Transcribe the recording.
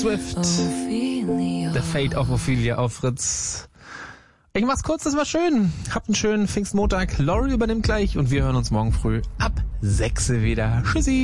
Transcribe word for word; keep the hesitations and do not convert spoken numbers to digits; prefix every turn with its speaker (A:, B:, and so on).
A: Swift.
B: Ophelia.
A: The Fate of Ophelia auf Fritz. Ich mach's kurz, das war schön. Habt einen schönen Pfingstmontag. Laurie übernimmt gleich und wir hören uns morgen früh ab sechs wieder. Tschüssi.